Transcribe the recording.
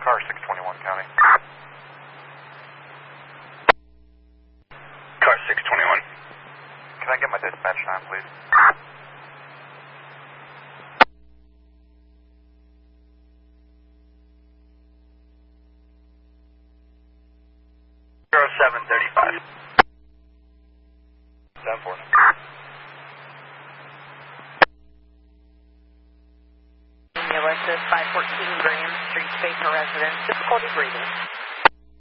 Car 621 County. Car 621. Can I get my dispatch time, please? 0735. 7-4. Ulysses 514 Graham Street, Baker Residence. Difficulty breathing.